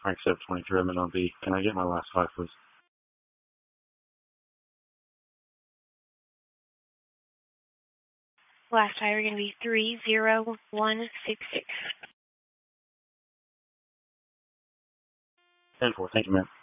Frank 723, I'm in on B. Can I get my last 5, please? Last 5 are going to be 30166. 10-4, thank you, ma'am.